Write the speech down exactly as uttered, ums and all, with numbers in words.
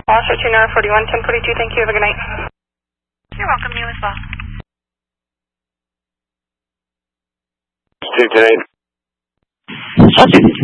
All short two nine forty-one, ten forty-two, thank you, have a good night. You're welcome, you as well. two ten eight.